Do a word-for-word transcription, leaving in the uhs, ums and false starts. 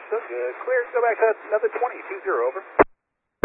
So good. Clear. Go back to another twenty. two zero, over.